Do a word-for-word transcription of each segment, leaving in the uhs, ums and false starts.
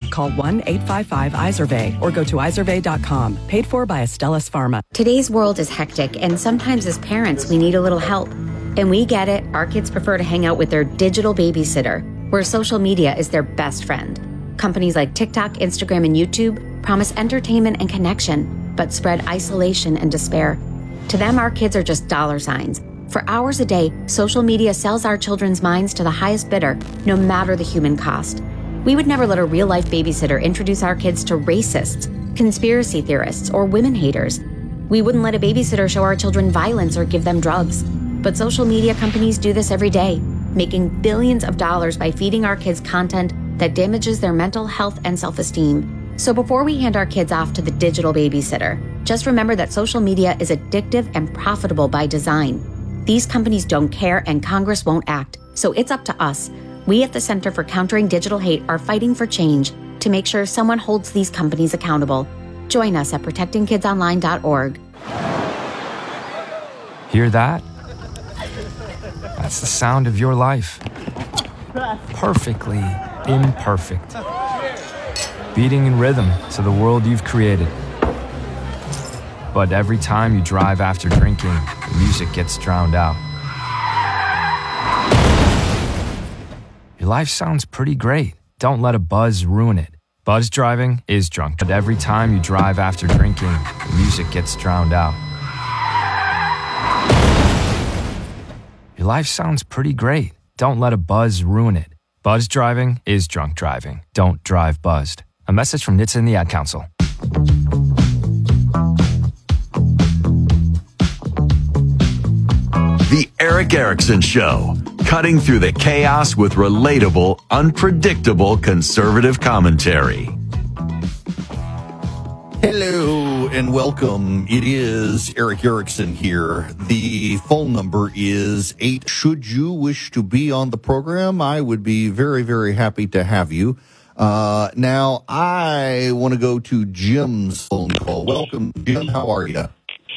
Call one eight five five I S E R V E or go to I S E R V E dot com. Paid for by Astellas Pharma. Today's world is hectic, and sometimes as parents, we need a little help. And we get it. Our kids prefer to hang out with their digital babysitter, where social media is their best friend. Companies like TikTok, Instagram, and YouTube promise entertainment and connection, but spread isolation and despair. To them, our kids are just dollar signs. For hours a day, social media sells our children's minds to the highest bidder, no matter the human cost. We would never let a real-life babysitter introduce our kids to racists, conspiracy theorists, or women haters. We wouldn't let a babysitter show our children violence or give them drugs. But social media companies do this every day, making billions of dollars by feeding our kids content that damages their mental health and self-esteem. So before we hand our kids off to the digital babysitter, just remember that social media is addictive and profitable by design. These companies don't care, and Congress won't act. So it's up to us. We at the Center for Countering Digital Hate are fighting for change to make sure someone holds these companies accountable. Join us at protecting kids online dot org. Hear that? That's the sound of your life. Perfectly imperfect. Beating in rhythm to the world you've created. But every time you drive after drinking, the music gets drowned out. Your life sounds pretty great. Don't let a buzz ruin it. Buzz driving is drunk. But every time you drive after drinking, the music gets drowned out. Your life sounds pretty great. Don't let a buzz ruin it. Buzz driving is drunk driving. Don't drive buzzed. A message from N H T S A and the Ad Council. The Erick Erickson Show, cutting through the chaos with relatable, unpredictable conservative commentary. Hello and welcome. It is Erick Erickson here. The phone number is eight. Should you wish to be on the program, I would be very, very happy to have you. Uh, now, I want to go to Jim's phone call. Welcome, Jim. How are you?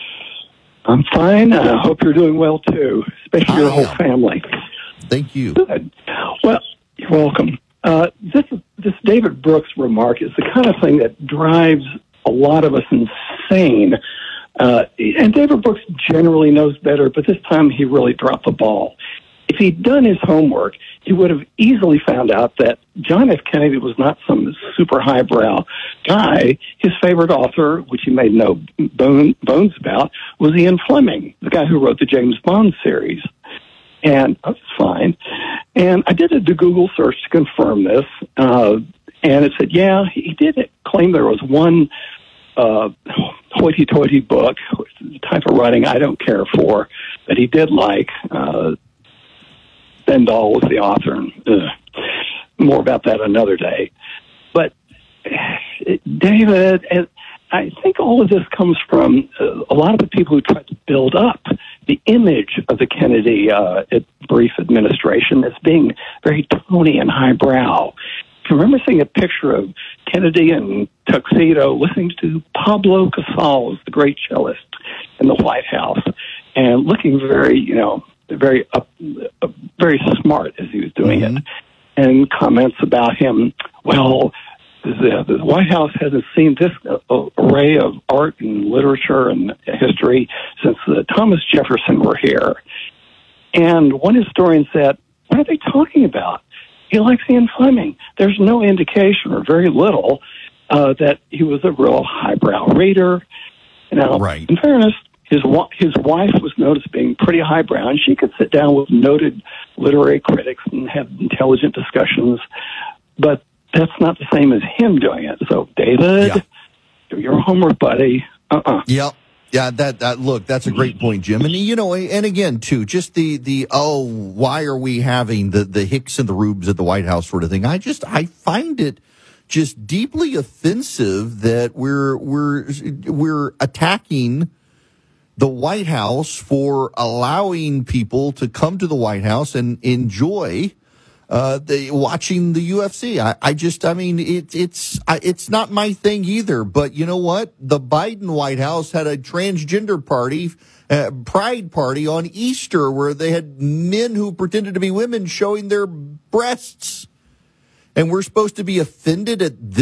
I'm fine. I hope you're doing well, too, especially your whole family. Thank you. Good. Well, you're welcome. Uh, this, this David Brooks remark is the kind of thing that drives a lot of us insane. Uh, and David Brooks generally knows better, but this time he really dropped the ball. If he'd done his homework, he would have easily found out that John F. Kennedy was not some super highbrow guy. His favorite author, which he made no bone, bones about, was Ian Fleming, the guy who wrote the James Bond series. And that's fine. And I did a Google search to confirm this, uh, and it said, yeah, he did claim there was one uh, hoity-toity book, the type of writing I don't care for, that he did like. Uh, Stendhal was the author. And, uh, more about that another day. But, uh, David, and I think all of this comes from uh, a lot of the people who tried to build up the image of the Kennedy uh, brief administration as being very Tony and highbrow. I remember seeing a picture of Kennedy in tuxedo listening to Pablo Casals, the great cellist, in the White House, and looking very, you know, very up, uh, very smart as he was doing mm-hmm. it. And comments about him, well, the, the White House hasn't seen this uh, array of art and literature and history since uh, Thomas Jefferson were here. And one historian said, what are they talking about? He likes Ian Fleming. There's no indication, or very little, uh, that he was a real highbrow reader. Now, right. In fairness, his his wife was known as being pretty highbrow, and she could sit down with noted literary critics and have intelligent discussions. But that's not the same as him doing it. So, David, yeah. do your homework, buddy. Uh-uh. Yep. Yeah, that, that, look, that's a great point, Jim. And, you know, and again, too, just the, the, oh, why are we having the, the Hicks and the Rubes at the White House sort of thing? I just, I find it just deeply offensive that we're, we're, we're attacking the White House for allowing people to come to the White House and enjoy Uh, the, watching the U F C. I, I just, I mean, it, it's, I, it's not my thing either, but you know what? The Biden White House had a transgender party, uh, pride party on Easter where they had men who pretended to be women showing their breasts. And we're supposed to be offended at this.